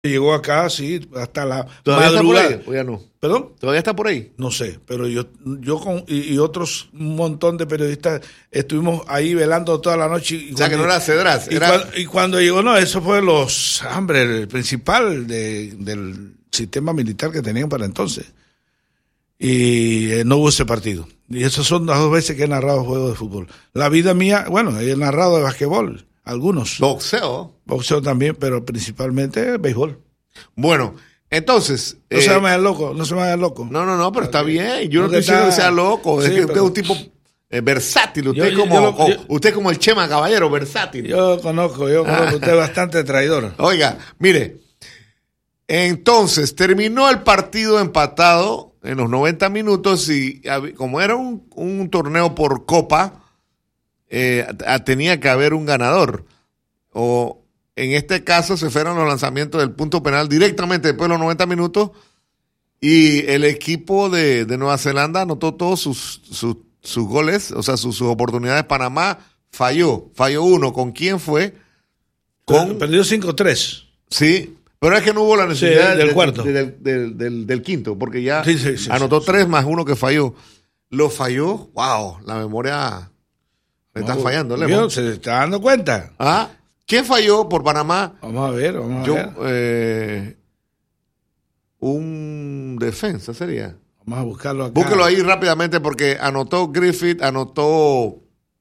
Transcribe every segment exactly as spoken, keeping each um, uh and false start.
Llegó acá, sí, hasta la ¿Todavía madrugada. está por ahí? ¿O ya no? ¿Perdón? ¿Todavía está por ahí? No sé, pero yo, yo con, y, y otros, un montón de periodistas, estuvimos ahí velando toda la noche. Y o sea, que no era Cedras. Y, era... cuando, y cuando llegó, no, eso fue los, hombre, el principal de, del sistema militar que tenían para entonces. Y eh, no hubo ese partido. Y esas son las dos veces que he narrado juegos de fútbol. La vida mía, bueno, he narrado de basquetbol, algunos. Boxeo. Boxeo también, pero principalmente béisbol. Bueno, entonces... No eh, se me vaya loco, no se me vaya loco. No, no, no, pero está bien. Yo no, no estoy diciendo está... que sea loco. Sí, es que pero... usted es un tipo eh, versátil. Usted, Yo, es como, yo, yo, como, yo... usted es como el Chema Caballero, versátil. Yo conozco, yo conozco. Ah. Usted es bastante traidor. Oiga, mire. Entonces, terminó el partido empatado en los noventa minutos y como era un, un torneo por copa, eh, tenía que haber un ganador. O en este caso se fueron los lanzamientos del punto penal directamente después de los noventa minutos y el equipo de, de Nueva Zelanda anotó todos sus, sus, sus goles, o sea, sus, sus oportunidades. Panamá falló, falló uno. ¿Con quién fue? Con... Perdió cinco tres. Sí, pero es que no hubo la necesidad sí, del de, cuarto. De, de, del, del, del, del quinto, porque ya sí, sí, sí, anotó sí, tres sí. más uno que falló. Lo falló, wow, la memoria me está no, fallando. Yo, ¿se está dando cuenta? ¿Ah? ¿Quién falló por Panamá? Vamos a ver, vamos a Yo, ver. Eh, un defensa sería. Vamos a buscarlo acá. Búsquelo ahí rápidamente porque anotó Griffith, anotó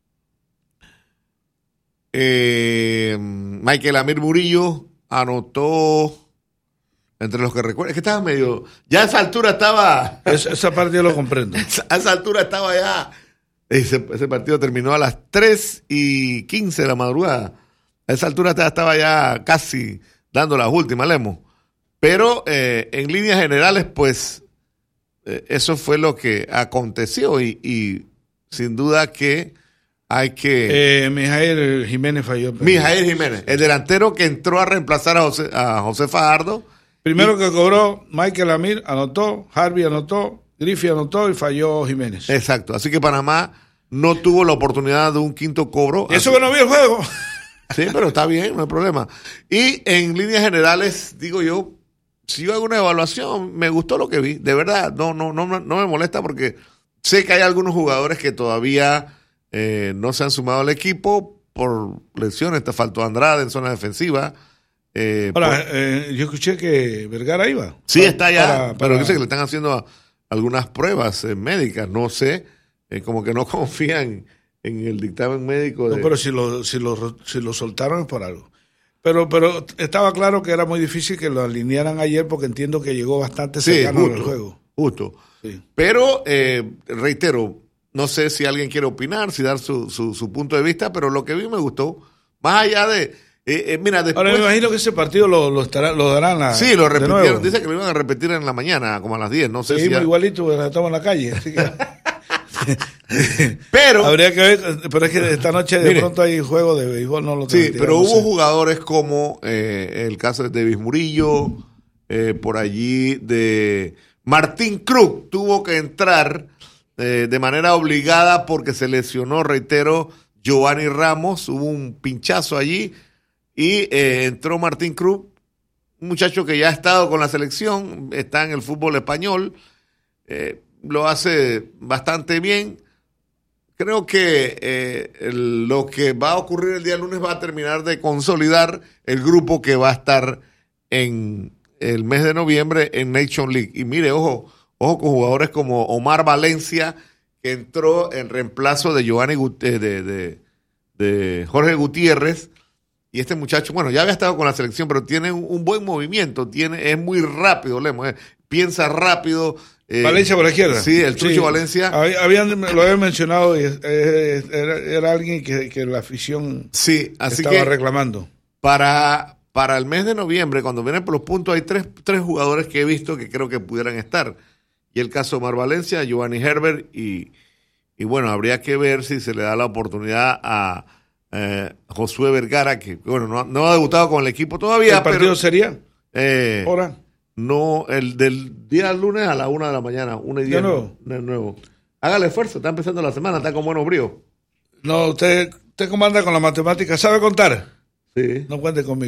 eh, Michael Amir Murillo, anotó, entre los que recuerdo, es que estaba medio, ya a esa altura estaba... Es, esa parte yo lo comprendo. A esa altura estaba ya, ese, ese partido terminó a las tres y quince de la madrugada. A esa altura estaba ya casi dando las últimas, Lemo. Pero eh, en líneas generales, pues, eh, eso fue lo que aconteció y, y sin duda que hay que... Eh, Mijael Jiménez falló. Pero... Mijael Jiménez, el delantero que entró a reemplazar a José, a José Fajardo. Primero y... que cobró, Michael Amir anotó, Harvey anotó, Griffith anotó y falló Jiménez. Exacto, así que Panamá no tuvo la oportunidad de un quinto cobro. ¿Y eso así... que no vio el juego? Sí, pero está bien, no hay problema. Y en líneas generales, digo yo, si yo hago una evaluación, me gustó lo que vi. De verdad, no, no, no, no me molesta porque sé que hay algunos jugadores que todavía eh, no se han sumado al equipo por lesiones. Te faltó Andrade en zona defensiva. Eh, Ahora, por... eh, yo escuché que Vergara iba. Sí, para, está allá, para, para... pero dice que le están haciendo algunas pruebas eh, médicas. No sé, eh, como que no confían en el dictamen médico. De... No, pero si lo, si lo, si lo soltaron es por algo. Pero, pero estaba claro que era muy difícil que lo alinearan ayer porque entiendo que llegó bastante cercano sí, al juego. Justo. Sí. Pero, eh, reitero, no sé si alguien quiere opinar, si dar su, su, su punto de vista, pero lo que vi me gustó. Más allá de... Eh, eh, mira, después... Ahora me imagino que ese partido lo, lo, estará, lo darán a, Sí, lo repitieron. Dice que lo iban a repetir en la mañana, como a las diez. No sé sí, si... Ya... igualito, porque estamos en la calle. Así que... pero habría que ver, pero es que esta noche de mire, pronto hay juego de béisbol, no lo sí, pero hubo jugadores como eh, el caso de Davis Murillo, eh, por allí de Martín Cruz, tuvo que entrar eh, de manera obligada porque se lesionó, reitero, Giovanni Ramos, hubo un pinchazo allí y eh, entró Martín Cruz, un muchacho que ya ha estado con la selección, está en el fútbol español, eh, lo hace bastante bien. Creo que eh, el, lo que va a ocurrir el día lunes va a terminar de consolidar el grupo que va a estar en el mes de noviembre en Nation League. Y mire, ojo, ojo con jugadores como Omar Valencia, que entró en reemplazo de Giovanni de, de, de, de Jorge Gutiérrez. Y este muchacho, bueno, ya había estado con la selección, pero tiene un, un buen movimiento, tiene, es muy rápido, Lemo, eh, piensa rápido. Eh, Valencia por la izquierda. Sí, el Chucho sí, Valencia. Habían, lo habían mencionado y eh, era, era alguien que, que la afición sí, así estaba que reclamando. Para, para el mes de noviembre, cuando vienen por los puntos, hay tres, tres jugadores que he visto que creo que pudieran estar. Y el caso de Omar Valencia, Giovanni Herbert, y, y bueno, habría que ver si se le da la oportunidad a eh, Josué Vergara, que bueno, no, no ha debutado con el equipo todavía. ¿El partido pero, sería? Eh, ¿Hora? No, el del día lunes a la una de la mañana, una y diez. ¿De nuevo? De nuevo. Hágale esfuerzo, está empezando la semana, está con buenos bríos. No, usted, usted comanda con la matemática, ¿sabe contar? Sí. No cuente conmigo.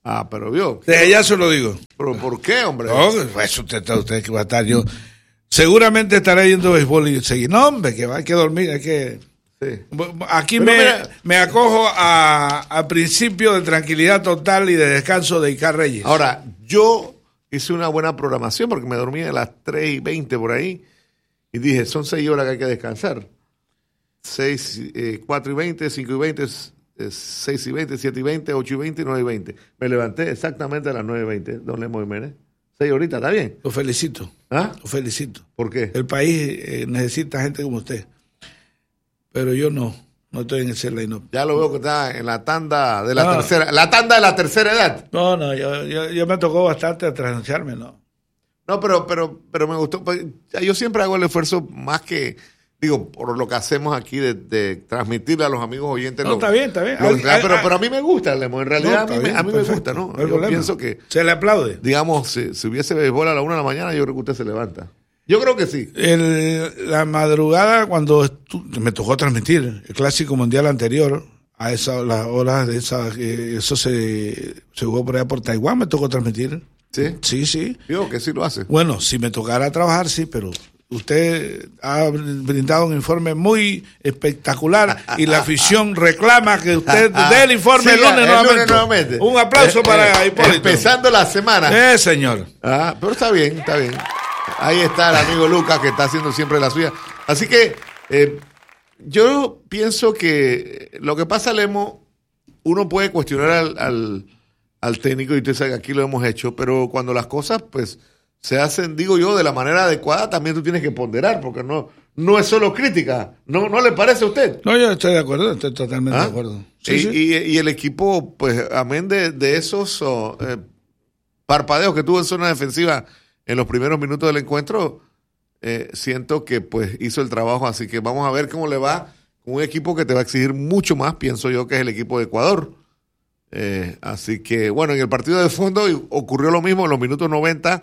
Ah, pero vio. Desde ya se lo digo. ¿Pero por qué, hombre? No, eso usted, usted que va a estar yo. Seguramente estará yendo béisbol y seguir. No, hombre, que hay que dormir, hay que... Sí. Aquí me, mira, me acojo a, a principio de tranquilidad total y de descanso de Icar Reyes. Ahora, yo hice una buena programación porque me dormí a las tres y veinte por ahí y dije, son seis horas que hay que descansar. seis, eh, cuatro y veinte, cinco y veinte, seis y veinte, siete y veinte, ocho y veinte, nueve y veinte. Me levanté exactamente a las nueve y veinte, don Lemos Jiménez. Seis horitas, ¿está bien? Lo felicito. ¿Ah? Lo felicito. ¿Por qué? El país eh, necesita gente como usted. Pero yo no, no estoy en ese line-up. Ya lo veo que está en la tanda de la no, tercera, la tanda de la tercera edad. No, no, yo, yo, yo me tocó bastante a trasnoncharme, ¿no? No, pero, pero, pero me gustó. Yo siempre hago el esfuerzo más que, digo, por lo que hacemos aquí de, de transmitirle a los amigos oyentes. No, lo, está bien, está bien. Lo, al, pero, al, pero a mí me gusta, Lemo. En realidad no, a mí, bien, a mí me gusta, ¿no? No yo problema. pienso que... Se le aplaude. Digamos, si, si hubiese béisbol a la una de la mañana, yo creo que usted se levanta. Yo creo que sí. El, la madrugada, cuando estu- me tocó transmitir el Clásico Mundial anterior, a esas las horas de esa, eh, eso se, se jugó por allá por Taiwán, me tocó transmitir. ¿Sí? Sí, sí. Digo que sí lo hace. Bueno, si me tocara trabajar, sí, pero usted ha brindado un informe muy espectacular y la afición reclama que usted dé el informe sí, el, lunes, el nuevamente. lunes nuevamente. Un aplauso eh, para eh, Hipólito. Empezando la semana. Eh, señor. Ah, pero está bien, está bien. Ahí está el amigo Lucas que está haciendo siempre la suya. Así que eh, yo pienso que lo que pasa, Lemo, uno puede cuestionar al, al, al técnico, y usted sabe que aquí lo hemos hecho, pero cuando las cosas pues se hacen, digo yo, de la manera adecuada, también tú tienes que ponderar, porque no, no es solo crítica. ¿No, no le parece a usted? No, yo estoy de acuerdo, estoy totalmente ¿Ah? de acuerdo. Sí, y, sí. Y, y el equipo, pues, amén de, de esos oh, eh, parpadeos que tuvo en zona defensiva en los primeros minutos del encuentro, eh, siento que pues hizo el trabajo, así que vamos a ver cómo le va con un equipo que te va a exigir mucho más, pienso yo, que es el equipo de Ecuador. Eh, así que, bueno, en el partido de fondo ocurrió lo mismo en los minutos noventa,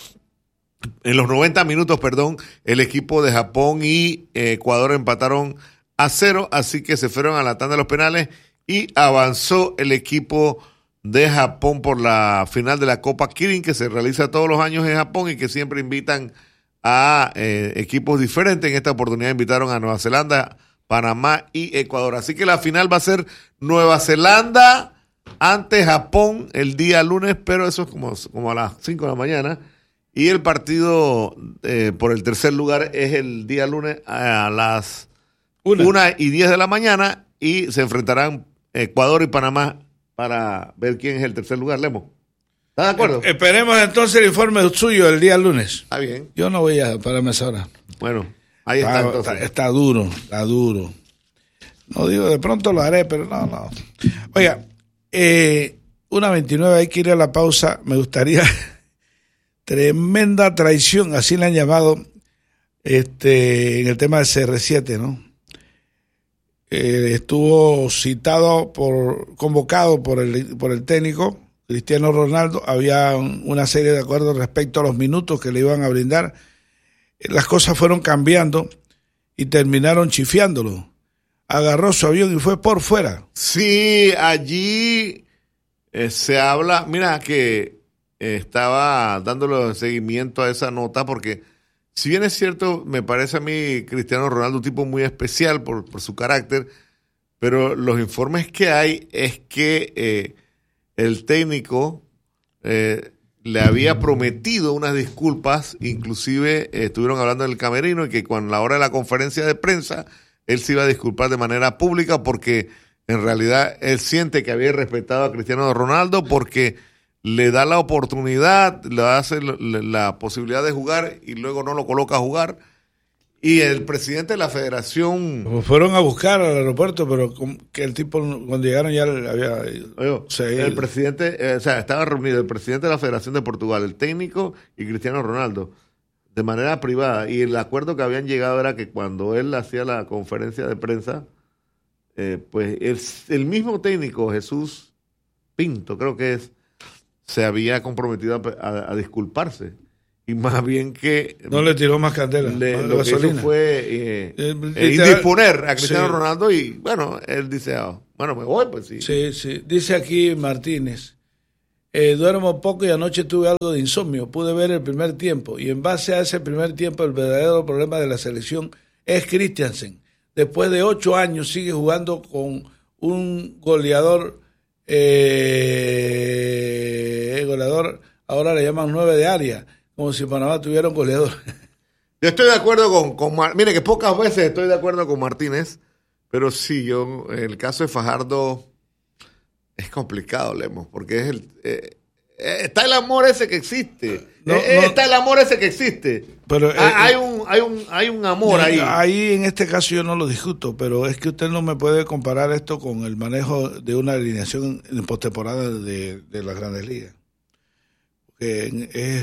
en los noventa minutos, perdón, el equipo de Japón y eh, Ecuador empataron a cero, así que se fueron a la tanda de los penales y avanzó el equipo de Japón por la final de la Copa Kirin, que se realiza todos los años en Japón y que siempre invitan a eh, equipos diferentes. En esta oportunidad invitaron a Nueva Zelanda, Panamá y Ecuador. Así que la final va a ser Nueva Zelanda ante Japón el día lunes, pero eso es como, como a las cinco de la mañana. Y el partido eh, por el tercer lugar es el día lunes a las una y diez de la mañana y se enfrentarán Ecuador y Panamá para ver quién es el tercer lugar, Lemo. ¿Estás de acuerdo? Eh, esperemos entonces el informe suyo el día lunes. Está bien. Yo no voy a pararme esa hora. Bueno, ahí está, está entonces. Está, está duro, está duro. No digo, de pronto lo haré, pero no, no. Oiga, eh, una veintinueve, hay que ir a la pausa. Me gustaría... Tremenda traición, así le han llamado este, en el tema del C R siete, ¿no? Eh, estuvo citado, por convocado por el, por el técnico, Cristiano Ronaldo. Había una serie de acuerdos respecto a los minutos que le iban a brindar. Las cosas fueron cambiando y terminaron chifiándolo. Agarró su avión y fue por fuera. Sí, allí eh, se habla, mira que... estaba dándole seguimiento a esa nota porque si bien es cierto, me parece a mí Cristiano Ronaldo un tipo muy especial por, por su carácter, pero los informes que hay es que eh, el técnico eh, le había prometido unas disculpas, inclusive eh, estuvieron hablando del camerino y que cuando a la hora de la conferencia de prensa él se iba a disculpar de manera pública porque en realidad él siente que había respetado a Cristiano Ronaldo porque le da la oportunidad, le hace la posibilidad de jugar y luego no lo coloca a jugar. Y el presidente de la federación... Como fueron a buscar al aeropuerto, pero que el tipo cuando llegaron ya había... Oye, el presidente, eh, o sea, estaba reunido el presidente de la Federación de Portugal, el técnico y Cristiano Ronaldo, de manera privada. Y el acuerdo que habían llegado era que cuando él hacía la conferencia de prensa, eh, pues el, el mismo técnico, Jesús Pinto, creo que es, se había comprometido a, a, a disculparse y más bien que no le tiró más candela, le, más lo gasolina. que hizo fue eh, eh, eh, indisponer a Cristiano sí. Ronaldo y bueno, él dice, oh, bueno, me voy, pues sí. Sí, sí. Dice aquí Martínez, Eh, duermo poco y anoche tuve algo de insomnio. Pude ver el primer tiempo y en base a ese primer tiempo el verdadero problema de la selección es Christiansen. Después de ocho años sigue jugando con un goleador, eh, goleador, ahora le llaman nueve de área, como si Panamá tuviera un goleador. Yo estoy de acuerdo con, con Mar... Mire que pocas veces estoy de acuerdo con Martínez, pero sí, yo, el caso de Fajardo es complicado, Lemos, porque es el... Eh, está el amor ese que existe. No, eh, no, está el amor ese que existe. Pero, eh, hay, un, hay, un, hay un amor ahí. Ahí en este caso yo no lo discuto, pero es que usted no me puede comparar esto con el manejo de una alineación en postemporada de, de las Grandes Ligas. Porque es,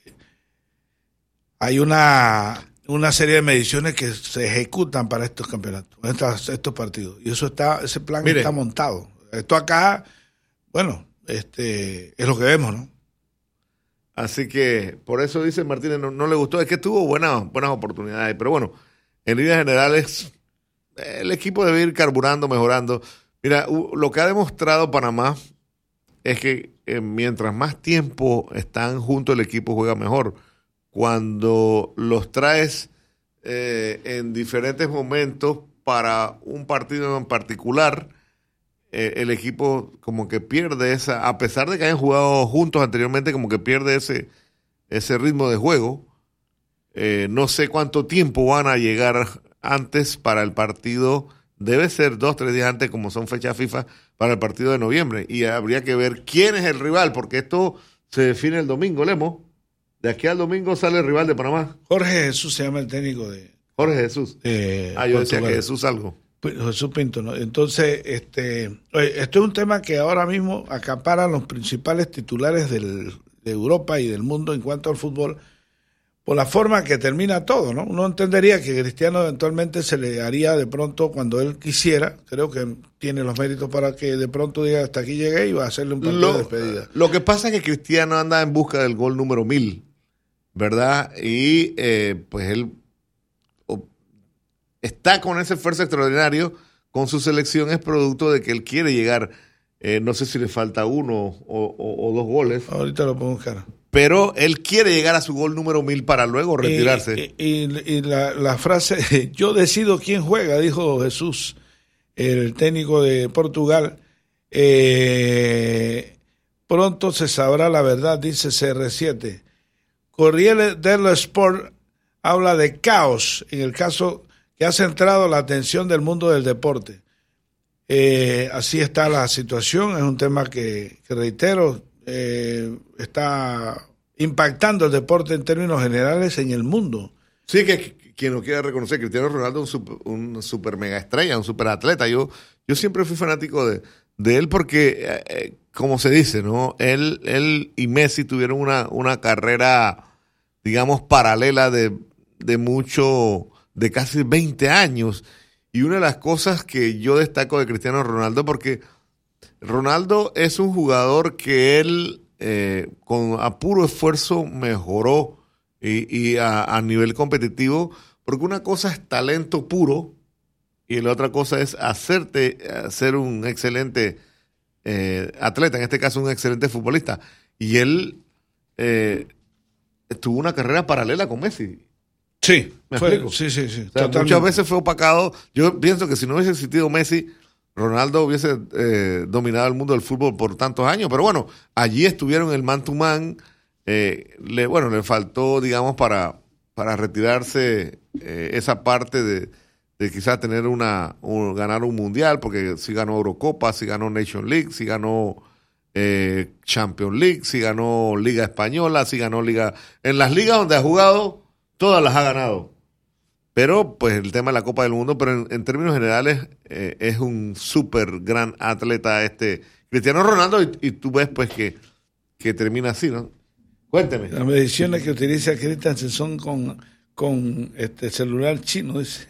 hay una, una serie de mediciones que se ejecutan para estos campeonatos, estos, estos partidos. Y eso está, ese plan Mire, está montado. Esto acá, bueno, este es lo que vemos, ¿no? Así que por eso dice Martínez, no, no le gustó, es que tuvo buenas, buenas oportunidades, pero bueno, en líneas generales el equipo debe ir carburando, mejorando. Mira, lo que ha demostrado Panamá es que eh, mientras más tiempo están juntos el equipo juega mejor. Cuando los traes eh, en diferentes momentos para un partido en particular, el equipo como que pierde esa, a pesar de que hayan jugado juntos anteriormente, como que pierde ese, ese ritmo de juego. Eh, no sé cuánto tiempo van a llegar antes para el partido, debe ser dos, tres días antes, como son fechas FIFA, para el partido de noviembre. Y habría que ver quién es el rival, porque esto se define el domingo, Lemo. De aquí al domingo sale el rival de Panamá. Jorge Jesús se llama el técnico de... Jorge Jesús. Eh, ah, yo Portugal. Decía que Jesús algo. Jesús Pinto, ¿no? Entonces, este, esto es un tema que ahora mismo acapara los principales titulares del, de Europa y del mundo en cuanto al fútbol, por la forma que termina todo, ¿no? Uno entendería que Cristiano eventualmente se le haría de pronto cuando él quisiera, creo que tiene los méritos para que de pronto diga hasta aquí llegué y va a hacerle un partido lo, de despedida. Lo que pasa es que Cristiano anda en busca del gol número mil, ¿verdad? Y eh, pues él está con ese esfuerzo extraordinario con su selección, es producto de que él quiere llegar, eh, no sé si le falta uno o, o, o dos goles. Ahorita lo pongo en cara. Pero él quiere llegar a su gol número mil para luego retirarse. Y, y, y la, la frase, yo decido quién juega, dijo Jesús, el técnico de Portugal. Eh, pronto se sabrá la verdad, dice C R siete. Corriere dello Sport habla de caos en el caso que ha centrado la atención del mundo del deporte. Eh, así está la situación, es un tema que, que reitero, eh, está impactando el deporte en términos generales en el mundo. Sí, que quien lo quiera reconocer, Cristiano Ronaldo es un super, un super mega estrella, un super atleta. Yo, yo siempre fui fanático de, de él porque, eh, como se dice, ¿no? Él, él y Messi tuvieron una, una carrera, digamos, paralela de, de mucho... de casi veinte años, y una de las cosas que yo destaco de Cristiano Ronaldo, porque Ronaldo es un jugador que él eh, con a puro esfuerzo mejoró y, y a, a nivel competitivo, porque una cosa es talento puro y la otra cosa es hacerte ser un excelente eh, atleta, en este caso un excelente futbolista, y él eh, tuvo una carrera paralela con Messi. Sí, ¿Me fue, explico? sí, sí, sí. O sea, muchas veces fue opacado. Yo pienso que si no hubiese existido Messi, Ronaldo hubiese eh, dominado el mundo del fútbol por tantos años. Pero bueno, allí estuvieron el man to man. Eh, le, bueno, le faltó, digamos, para, para retirarse eh, esa parte de, de quizás tener una, un, ganar un mundial, porque sí ganó Eurocopa, sí ganó Nation League, sí ganó eh, Champions League, sí ganó Liga Española, sí ganó Liga... En las ligas donde ha jugado, todas las ha ganado, pero pues el tema de la Copa del Mundo, pero en, en términos generales eh, es un súper gran atleta este Cristiano Ronaldo, y, y tú ves pues que, que termina así, ¿no? Cuénteme. Las mediciones que utiliza Christensen son con, con este celular chino, dice.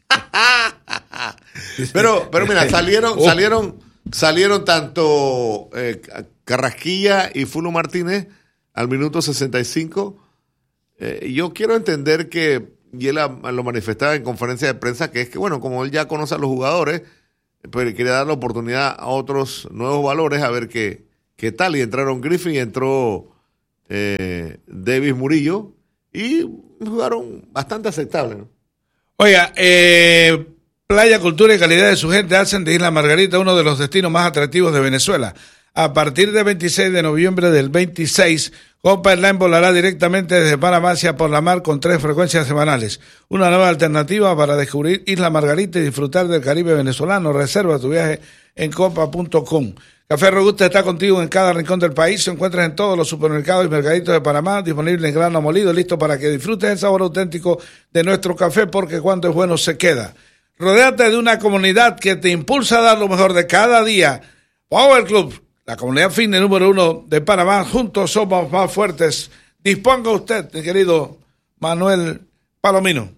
pero, pero mira, salieron, salieron, salieron tanto eh, Carrasquilla y Fulo Martínez al minuto sesenta y cinco. Eh, yo quiero entender que, y él lo manifestaba en conferencia de prensa, que es que, bueno, como él ya conoce a los jugadores, pues quiere dar la oportunidad a otros nuevos valores, a ver qué, qué tal. Y entraron Griffin y entró eh, Davis Murillo y jugaron bastante aceptable, ¿no? Oiga, eh, playa, cultura y calidad de su gente hacen de Isla Margarita uno de los destinos más atractivos de Venezuela. A partir del veintiséis de noviembre del veintiséis, Copa Airlines volará directamente desde Panamá hacia por la mar con tres frecuencias semanales. Una nueva alternativa para descubrir Isla Margarita y disfrutar del Caribe venezolano. Reserva tu viaje en copa punto com. Café Robusta está contigo en cada rincón del país. Se encuentra en todos los supermercados y mercaditos de Panamá, disponible en grano molido, listo para que disfrutes el sabor auténtico de nuestro café, porque cuando es bueno se queda. Rodéate de una comunidad que te impulsa a dar lo mejor de cada día. Power Club, la comunidad fitness número uno de Panamá. Juntos somos más fuertes. Disponga usted, mi querido Manuel Palomino.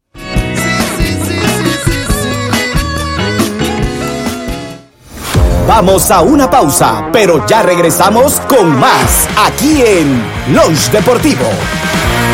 Vamos a una pausa, pero ya regresamos con más aquí en Lunch Deportivo.